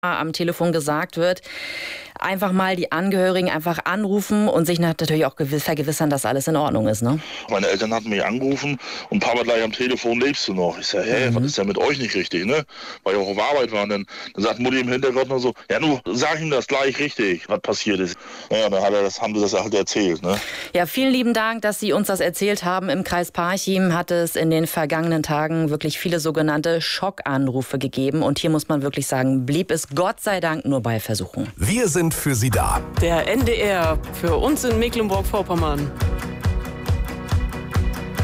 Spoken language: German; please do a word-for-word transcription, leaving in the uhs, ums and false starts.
am Telefon gesagt wird, einfach mal die Angehörigen einfach anrufen und sich natürlich auch gewiss, vergewissern, dass alles in Ordnung ist, ne? Meine Eltern hatten mich angerufen und Papa gleich am Telefon, lebst du noch? Ich sag, hä, mhm. was ist denn mit euch nicht richtig, ne? Weil ich auch auf Arbeit war. Und dann, dann sagt Mutti im Hintergrund noch so, ja, nur sag ihm das gleich richtig, was passiert ist. Ja, dann hat er das, haben sie das halt erzählt, ne? Ja, vielen lieben Dank, dass Sie uns das erzählt haben. Im Kreis Parchim hat es in den vergangenen Tagen wirklich viele sogenannte Schockanrufe gegeben. Und hier muss man wirklich sagen, blieb es Gott sei Dank nur bei Versuchen. Wir sind für Sie da. Der N D R für uns in Mecklenburg-Vorpommern.